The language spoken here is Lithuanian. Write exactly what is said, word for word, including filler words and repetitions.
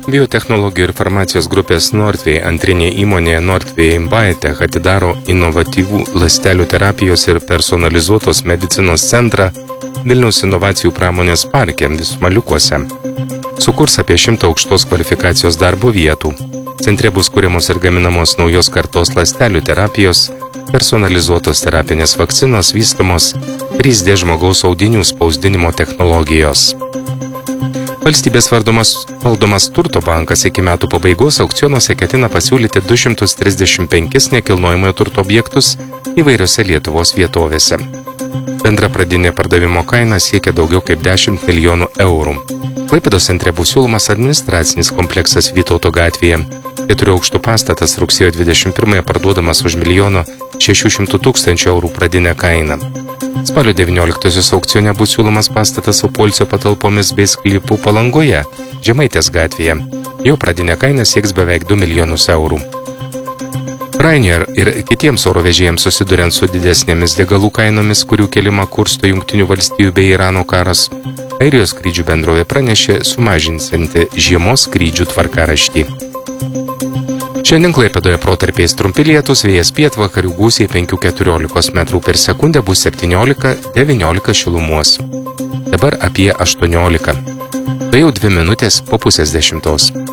Biotechnologijų ir farmacijos grupės Nordvei antrinė įmonė Nordvei Biotech atidaro inovatyvų ląstelių terapijos ir personalizuotos medicinos centrą Vilniaus inovacijų pramonės parke Vismaliukuose. Sukurs apie šimtą aukštos kvalifikacijos darbo vietų. Centre bus kuriamos ir gaminamos naujos kartos ląstelių terapijos, personalizuotos terapinės vakcinos, vystomos trys D žmogaus audinių spausdinimo technologijos. Valstybės valdomas, valdomas Turto bankas iki metų pabaigos aukcionuose ketina pasiūlyti du šimtus trisdešimt penkis nekilnojamojo turto objektus įvairiose Lietuvos vietovėse. Bendra pradinė pardavimo kaina siekia daugiau kaip dešimt milijonų eurų. Klaipėdos centre bus siūlomas administracinis kompleksas Vytauto gatvėje. Keturių aukštų pastatas rugsėjo dvidešimt pirmąją parduodamas už milijono šešių šimtų tūkstančių eurų pradinę kainą. Spalio devynioliktosios aukcione bus siūlomas pastatas su poilsio patalpomis bei sklypu Palangoje, Žemaitės gatvėje. Jo pradinė kaina sieks beveik du milijonus eurų. Ryanair ir kitiems oro vežėjams susiduriant su didesnėmis degalų kainomis, kurių kelimą kursto Jungtinių valstijų bei Irano karas, Airijos skrydžių bendrovė pranešė sumažinsianti žiemos skrydžių tvarkaraštį. Šiandien Klaipėdoje protarpiais trumpi lietūs, vėjas pietvakarių gūsiai penki keturiolika metrų per sekundę, bus septyniolika devyniolika šilumos. Dabar apie aštuoniolika. Tai jau dvi minutės po pusės dešimtos.